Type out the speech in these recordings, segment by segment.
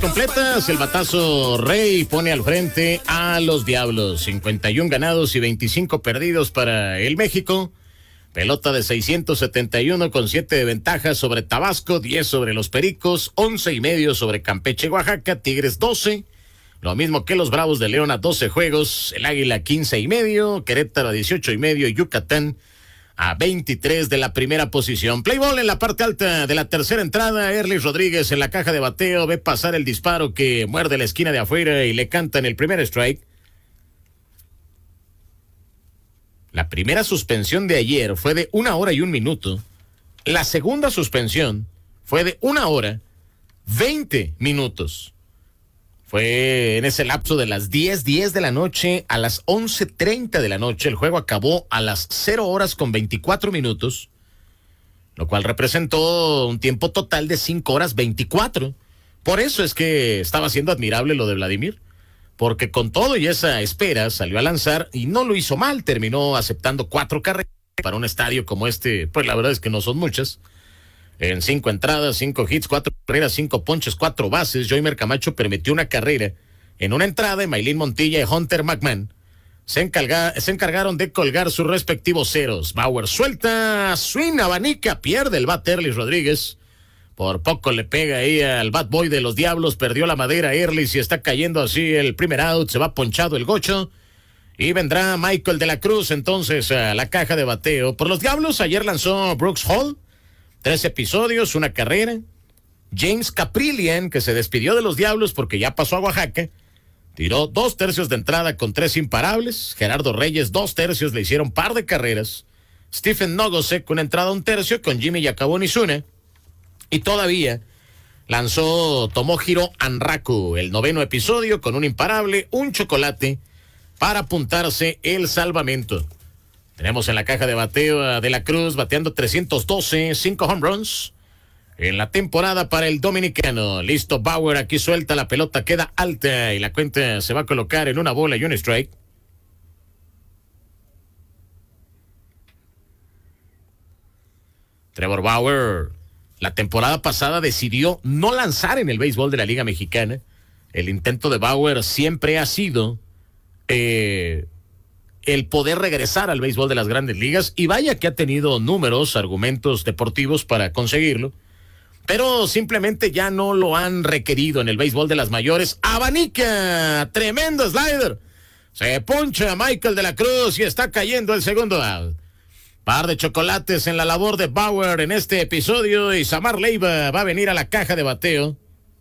completas, el batazo Rey pone al frente a los Diablos. 51 ganados y 25 perdidos para el México. Pelota de 671 con 7 de ventaja sobre Tabasco, 10 sobre los Pericos, 11.5 sobre Campeche, Oaxaca, Tigres 12. Lo mismo que los Bravos de León a 12 juegos, el Águila 15.5, Querétaro a 18.5 y Yucatán a 23 de la primera posición. Play ball en la parte alta de la tercera entrada. Erlis Rodríguez en la caja de bateo ve pasar el disparo que muerde la esquina de afuera y le cantan el primer strike. La primera suspensión de ayer fue de 1 hora y 1 minuto. La segunda suspensión fue de 1 hora 20 minutos. Fue en ese lapso de las 10:10 de la noche a las 11:30 de la noche. El juego acabó a las 0 horas con 24 minutos, lo cual representó un tiempo total de 5 horas 24. Por eso es que estaba siendo admirable lo de Vladimir, porque con todo y esa espera salió a lanzar y no lo hizo mal. Terminó aceptando 4 carreras para un estadio como este, pues la verdad es que no son muchas. En 5 entradas, 5 hits, 4 carreras, 5 ponches, 4 bases. Joymer Camacho permitió una carrera en una entrada y Maylin Montilla y Hunter McMahon se encargaron de colgar sus respectivos ceros. Bauer suelta, swing, abanica, pierde el bat Erlis Rodríguez. Por poco le pega ahí al bat boy de los Diablos, perdió la madera Erlis y está cayendo así el primer out, se va ponchado el gocho. Y vendrá Michael de la Cruz entonces a la caja de bateo. Por los Diablos ayer lanzó Brooks Hall, 3 episodios, 1 carrera. James Caprillian, que se despidió de los Diablos porque ya pasó a Oaxaca, tiró 2 tercios de entrada con 3 imparables. Gerardo Reyes, 2 tercios, le hicieron par de carreras. Stephen Nogosek, una entrada 1 tercio con Jimmy Yacabón-Izuna. Y todavía lanzó Tomohiro Anraku, el 9º episodio con 1 imparable, 1 chocolate para apuntarse el salvamento. Tenemos en la caja de bateo a De la Cruz bateando 312, 5 home runs en la temporada para el dominicano. Listo Bauer, aquí suelta la pelota, queda alta y la cuenta se va a colocar en 1 bola y 1 strike. Trevor Bauer la temporada pasada decidió no lanzar en el béisbol de la Liga Mexicana. El intento de Bauer siempre ha sido el poder regresar al béisbol de las grandes ligas, y vaya que ha tenido números, argumentos deportivos para conseguirlo, pero simplemente ya no lo han requerido en el béisbol de las mayores. Abanica, tremendo slider, se poncha Michael de la Cruz y está cayendo el segundo out. Par de chocolates en la labor de Bauer en este episodio y Samar Leiva va a venir a la caja de bateo.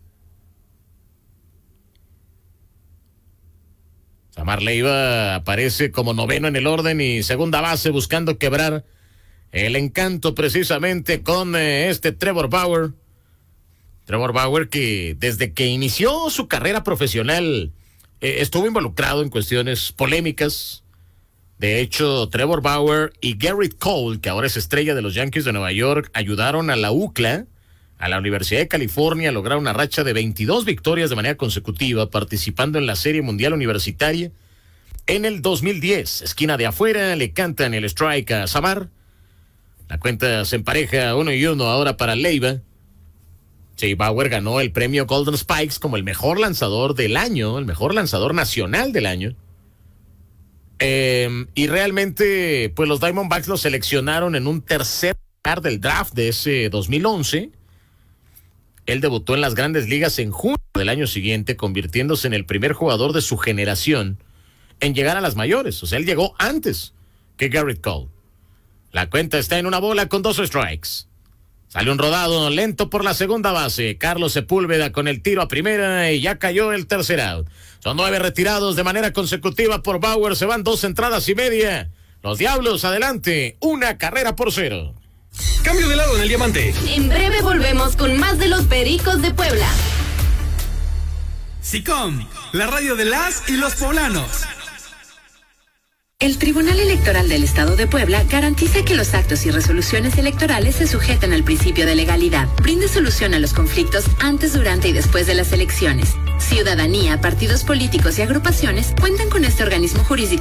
Samar Leiva aparece como 9º en el orden y segunda base buscando quebrar el encanto precisamente con este Trevor Bauer. Trevor Bauer que desde que inició su carrera profesional estuvo involucrado en cuestiones polémicas. De hecho, Trevor Bauer y Garrett Cole, que ahora es estrella de los Yankees de Nueva York, ayudaron a la UCLA, a la Universidad de California, a lograr una racha de 22 victorias de manera consecutiva, participando en la Serie Mundial Universitaria. En el 2010, esquina de afuera, le cantan el strike a Samar. La cuenta se empareja 1-1 ahora para Leiva. Sí, Bauer ganó el premio Golden Spikes como el mejor lanzador del año, el mejor lanzador nacional del año. Y realmente, pues los Diamondbacks lo seleccionaron en un tercer lugar del draft de ese 2011. Él debutó en las grandes ligas en junio del año siguiente, convirtiéndose en el primer jugador de su generación en llegar a las mayores. O sea, él llegó antes que Garrett Cole. La cuenta está en 1 bola con 2 strikes. Sale un rodado lento por la segunda base. Carlos Sepúlveda con el tiro a primera y ya cayó el tercer out. Son 9 retirados de manera consecutiva por Bauer. Se van 2 entradas y media. Los Diablos adelante, 1 carrera por 0. Cambio de lado en el diamante. En breve volvemos con más de los Pericos de Puebla. SICOM, la radio de las y los poblanos. El Tribunal Electoral del Estado de Puebla garantiza que los actos y resoluciones electorales se sujeten al principio de legalidad. Brinde solución a los conflictos antes, durante y después de las elecciones. Ciudadanía, partidos políticos y agrupaciones cuentan con este organismo jurísdico